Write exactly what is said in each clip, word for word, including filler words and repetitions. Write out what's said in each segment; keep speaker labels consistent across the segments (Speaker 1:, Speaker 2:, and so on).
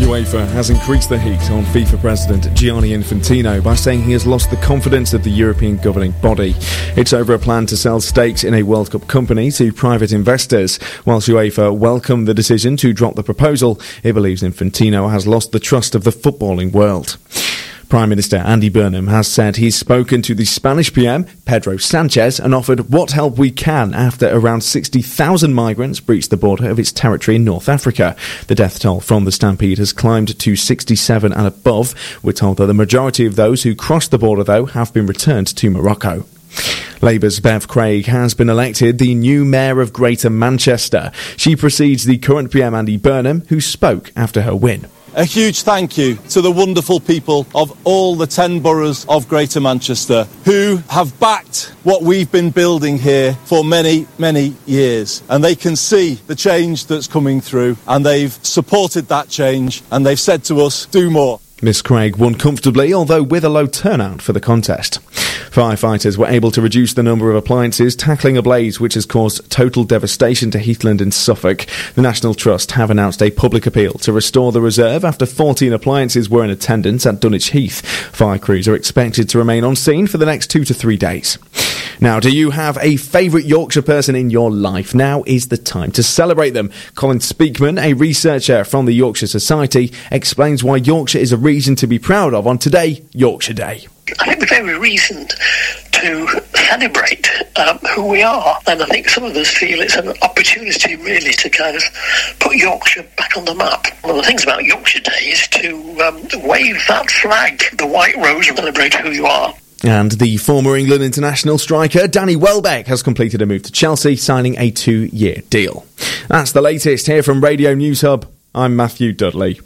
Speaker 1: UEFA has increased the heat on FIFA President Gianni Infantino by saying he has lost the confidence of the European governing body. It's over a plan to sell stakes in a World Cup company to private investors. Whilst UEFA welcomed the decision to drop the proposal, it believes Infantino has lost the trust of the footballing world. Prime Minister Andy Burnham has said he's spoken to the Spanish P M, Pedro Sanchez, and offered what help we can after around sixty thousand migrants breached the border of its territory in North Africa. The death toll from the stampede has climbed to sixty-seven and above. We're told that the majority of those who crossed the border, though, have been returned to Morocco. Labour's Bev Craig has been elected the new Mayor of Greater Manchester. She precedes the current P M Andy Burnham, who spoke after her win.
Speaker 2: A huge thank you to the wonderful people of all the ten boroughs of Greater Manchester who have backed what we've been building here for many, many years. And they can see the change that's coming through, and they've supported that change, and they've said to us, do more.
Speaker 1: Miss Craig won comfortably, although with a low turnout for the contest. Firefighters were able to reduce the number of appliances tackling a blaze which has caused total devastation to Heathland in Suffolk. The National Trust have announced a public appeal to restore the reserve after fourteen appliances were in attendance at Dunwich Heath. Fire crews are expected to remain on scene for the next two to three days. Now, do you have a favourite Yorkshire person in your life? Now is the time to celebrate them. Colin Speakman, a researcher from the Yorkshire Society, explains why Yorkshire is a region to be proud of on today, Yorkshire Day.
Speaker 3: I think there's every reason to celebrate um, who we are, and I think some of us feel it's an opportunity really to kind of put Yorkshire back on the map. One of the things about Yorkshire Day is to um, wave that flag, the white rose, and celebrate who you are.
Speaker 1: And the former England international striker Danny Welbeck has completed a move to Chelsea, signing a two-year deal. That's the latest here from Radio News Hub. I'm Matthew Dudley.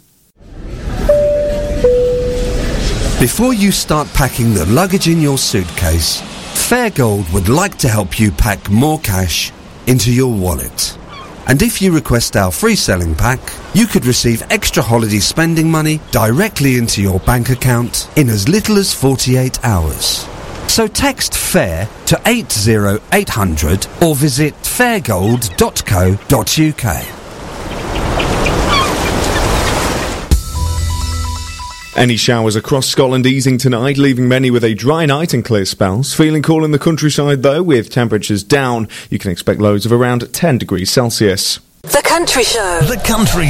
Speaker 4: Before you start packing the luggage in your suitcase, Fairgold would like to help you pack more cash into your wallet. And if you request our free selling pack, you could receive extra holiday spending money directly into your bank account in as little as forty-eight hours. So text FAIR to eight zero eight hundred or visit fairgold dot co dot uk.
Speaker 1: Any showers across Scotland easing tonight, leaving many with a dry night and clear spells. Feeling cool in the countryside though, with temperatures down. You can expect lows of around ten degrees Celsius.
Speaker 5: The Country Show.
Speaker 6: The Country